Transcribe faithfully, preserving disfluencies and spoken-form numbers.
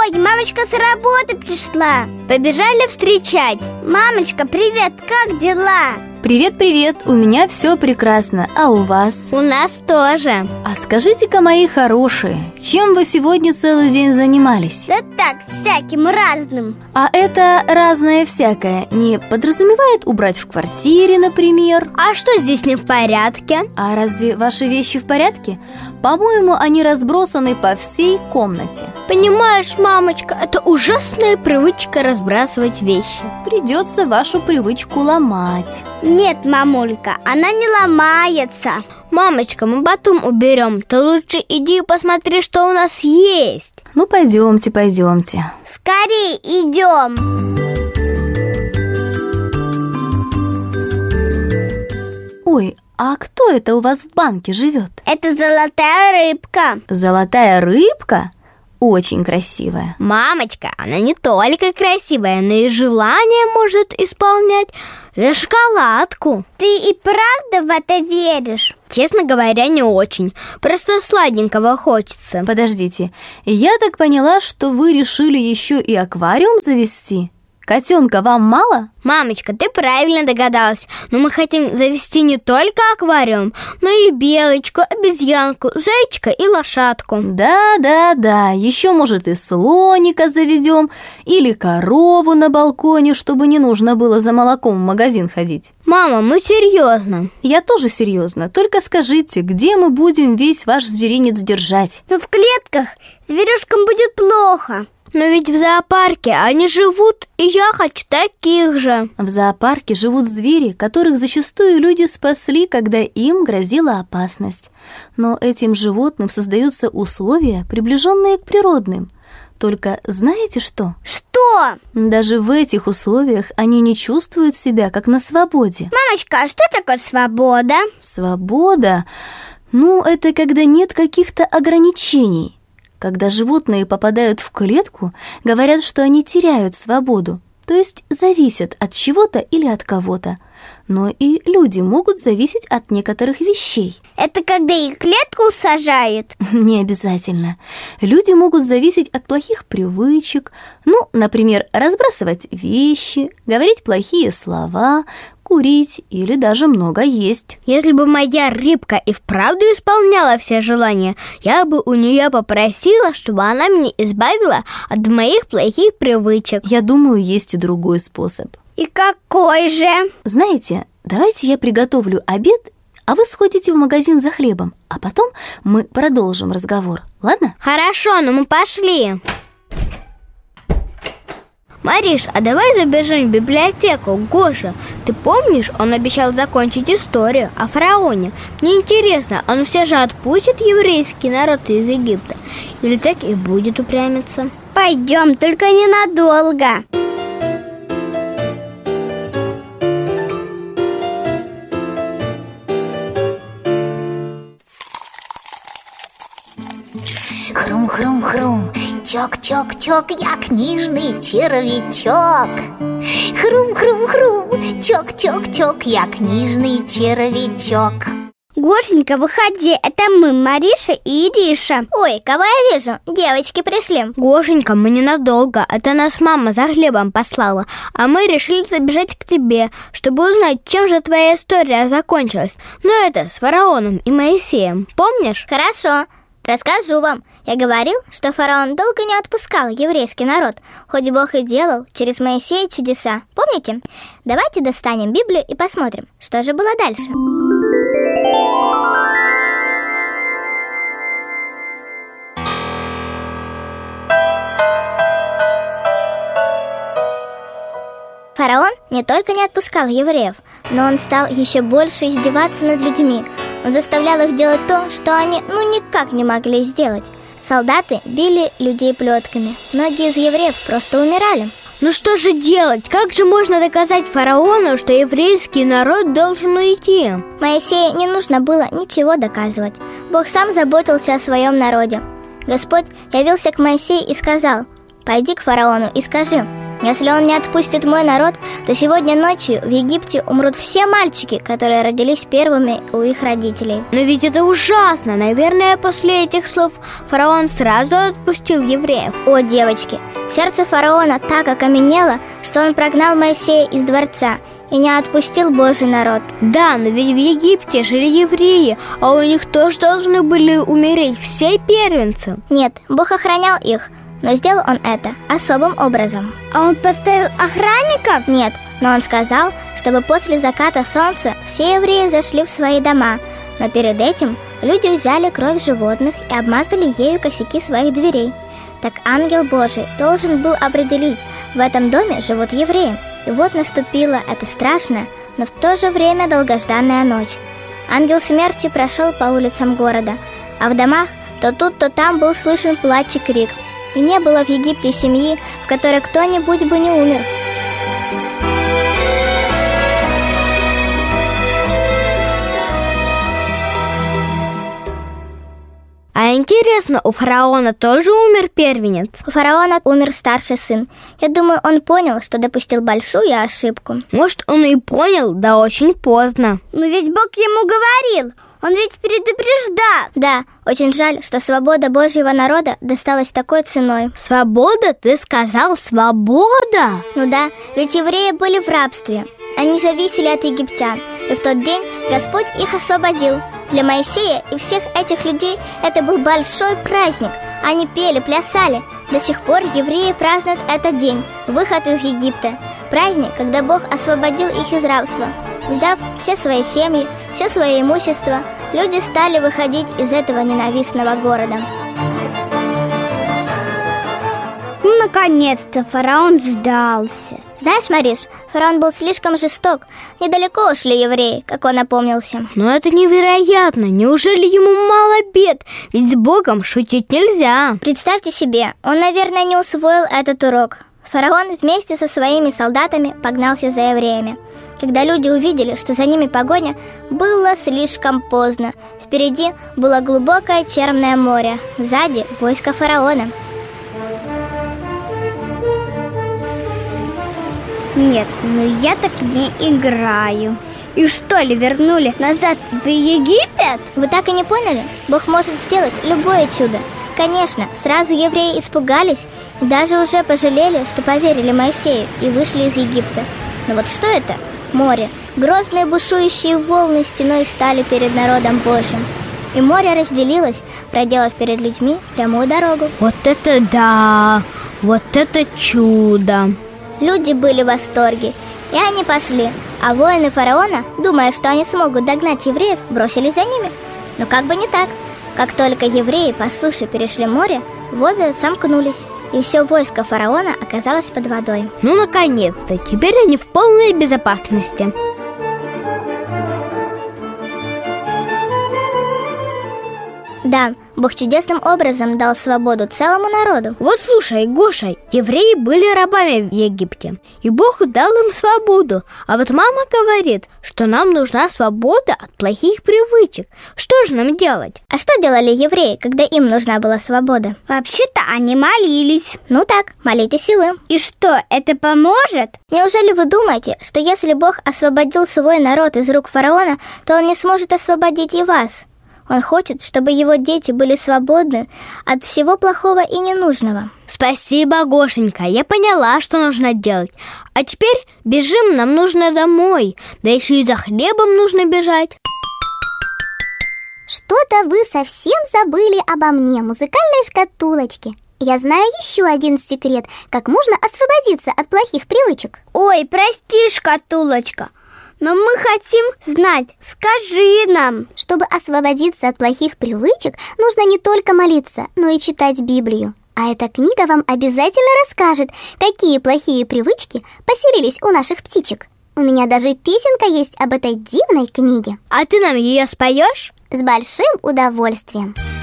Ой, мамочка с работы пришла. Побежали встречать. Мамочка, привет, как дела? Привет-привет, у меня все прекрасно, а у вас? У нас тоже. А скажите-ка, мои хорошие, чем вы сегодня целый день занимались? Да так, всяким разным. А это разное всякое не подразумевает убрать в квартире, например? А что здесь не в порядке? А разве ваши вещи в порядке? По-моему, они разбросаны по всей комнате. Понимаешь, мамочка, это ужасная привычка разбрасывать вещи. Придется вашу привычку ломать. Нет, мамулька, она не ломается. Мамочка, мы потом уберем. Ты лучше иди и посмотри, что у нас есть. Ну, пойдемте, пойдемте. Скорей идем. Ой, а кто это у вас в банке живет? Это золотая рыбка. Золотая рыбка? Очень красивая. Мамочка, она не только красивая, но и желание может исполнять. За шоколадку. Ты и правда в это веришь? Честно говоря, не очень. Просто сладенького хочется. Подождите, я так поняла, что вы решили еще и аквариум завести? Котенка вам мало? Мамочка, ты правильно догадалась. Но мы хотим завести не только аквариум, но и белочку, обезьянку, зайчика и лошадку. Да-да-да, еще, может, и слоника заведем, или корову на балконе, чтобы не нужно было за молоком в магазин ходить. Мама, мы серьезно. Я тоже серьезно, только скажите, где мы будем весь ваш зверинец держать? Ну, в клетках зверюшкам будет плохо. Но ведь в зоопарке они живут, и я хочу таких же. В зоопарке живут звери, которых зачастую люди спасли, когда им грозила опасность. Но этим животным создаются условия, приближенные к природным. Только знаете что? Что? Даже в этих условиях они не чувствуют себя как на свободе. Мамочка, а что такое свобода? Свобода? Ну, это когда нет каких-то ограничений. Когда животные попадают в клетку, говорят, что они теряют свободу, то есть зависят от чего-то или от кого-то. Но и люди могут зависеть от некоторых вещей. Это когда их в клетку сажают? Не обязательно. Люди могут зависеть от плохих привычек. Ну, например, разбрасывать вещи, говорить плохие слова, курить или даже много есть. Если бы моя рыбка и вправду исполняла все желания, я бы у нее попросила, чтобы она меня избавила от моих плохих привычек. Я думаю, есть и другой способ. И какой же? Знаете, давайте я приготовлю обед, а вы сходите в магазин за хлебом, а потом мы продолжим разговор, ладно? Хорошо, но мы пошли. Мариш, а давай забежим в библиотеку. Гоша, ты помнишь, он обещал закончить историю о фараоне? Мне интересно, он все же отпустит еврейский народ из Египта? Или так и будет упрямиться? Пойдем, только ненадолго. Хрум-хрум-хрум, чок-чок-чок, я книжный червячок. Хрум-хрум-хрум, чок-чок-чок, я книжный червячок. Гошенька, выходи, это мы, Мариша и Ириша. Ой, кого я вижу? Девочки пришли. Гошенька, мы ненадолго. Это нас мама за хлебом послала. А мы решили забежать к тебе, чтобы узнать, чем же твоя история закончилась. Ну это, с фараоном и Моисеем. Помнишь? Хорошо. Расскажу вам. Я говорил, что фараон долго не отпускал еврейский народ, хоть Бог и делал через Моисея чудеса. Помните? Давайте достанем Библию и посмотрим, что же было дальше. Фараон не только не отпускал евреев, но он стал еще больше издеваться над людьми. Он заставлял их делать то, что они ну никак не могли сделать. Солдаты били людей плетками. Многие из евреев просто умирали. Ну что же делать? Как же можно доказать фараону, что еврейский народ должен уйти? Моисею не нужно было ничего доказывать. Бог сам заботился о своем народе. Господь явился к Моисею и сказал: «Пойди к фараону и скажи: Если он не отпустит мой народ, то сегодня ночью в Египте умрут все мальчики, которые родились первыми у их родителей. Но ведь это ужасно. Наверное, после этих слов фараон сразу отпустил евреев. О, девочки, сердце фараона так окаменело, что он прогнал Моисея из дворца и не отпустил Божий народ. Да, но ведь в Египте жили евреи, а у них тоже должны были умереть все первенцы. Нет, Бог охранял их, но сделал он это особым образом. А он поставил охранников? Нет, но он сказал, чтобы после заката солнца все евреи зашли в свои дома. Но перед этим люди взяли кровь животных и обмазали ею косяки своих дверей. Так ангел Божий должен был определить, в этом доме живут евреи. И вот наступила эта страшная, но в то же время долгожданная ночь. Ангел смерти прошел по улицам города, а в домах то тут, то там был слышен плач и крик. И не было в Египте семьи, в которой кто-нибудь бы не умер. А интересно, у фараона тоже умер первенец? У фараона умер старший сын. Я думаю, он понял, что допустил большую ошибку. Может, он и понял, да очень поздно. Но ведь Бог ему говорил, он ведь предупреждал. Да, очень жаль, что свобода Божьего народа досталась такой ценой. Свобода? Ты сказал, свобода? Ну да, ведь евреи были в рабстве. Они зависели от египтян, и в тот день Господь их освободил. Для Моисея и всех этих людей это был большой праздник. Они пели, плясали. До сих пор евреи празднуют этот день, выход из Египта. Праздник, когда Бог освободил их из рабства. Взяв все свои семьи, все свое имущество, люди стали выходить из этого ненавистного города. Ну, наконец-то фараон сдался. Знаешь, Мариш, фараон был слишком жесток. Недалеко ушли евреи, как он опомнился. Но это невероятно. Неужели ему мало бед? Ведь с Богом шутить нельзя. Представьте себе, он, наверное, не усвоил этот урок. Фараон вместе со своими солдатами погнался за евреями. Когда люди увидели, что за ними погоня, было слишком поздно. Впереди было глубокое Черное море, сзади войско фараона. Нет, ну я так не играю. И что ли, вернули назад в Египет? Вы так и не поняли? Бог может сделать любое чудо. Конечно, сразу евреи испугались и даже уже пожалели, что поверили Моисею и вышли из Египта. Но вот что это? Море. Грозные бушующие волны стеной стали перед народом Божьим. И море разделилось, проделав перед людьми прямую дорогу. Вот это да! Вот это чудо! Люди были в восторге, и они пошли. А воины фараона, думая, что они смогут догнать евреев, бросились за ними. Но как бы не так. Как только евреи по суше перешли море, воды сомкнулись, и все войско фараона оказалось под водой. Ну, наконец-то! Теперь они в полной безопасности. Да, Бог чудесным образом дал свободу целому народу. Вот слушай, Гоша, евреи были рабами в Египте, и Бог дал им свободу. А вот мама говорит, что нам нужна свобода от плохих привычек. Что же нам делать? А что делали евреи, когда им нужна была свобода? Вообще-то они молились. Ну так, молитесь и вы. И что, это поможет? Неужели вы думаете, что если Бог освободил свой народ из рук фараона, то он не сможет освободить и вас? Он хочет, чтобы его дети были свободны от всего плохого и ненужного. Спасибо, Гошенька, я поняла, что нужно делать. А теперь бежим, нам нужно домой. Да еще и за хлебом нужно бежать. Что-то вы совсем забыли обо мне, музыкальной шкатулочке. Я знаю еще один секрет, как можно освободиться от плохих привычек. Ой, прости, шкатулочка, но мы хотим знать, скажи нам. Чтобы освободиться от плохих привычек, нужно не только молиться, но и читать Библию. А эта книга вам обязательно расскажет, какие плохие привычки поселились у наших птичек. У меня даже песенка есть об этой дивной книге. А ты нам ее споешь? С большим удовольствием.